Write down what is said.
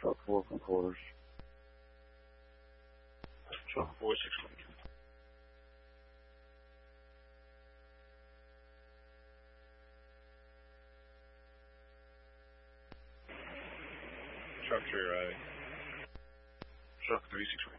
Truck 4 from quarters. Truck 461. Truck 3 arriving. Truck 361.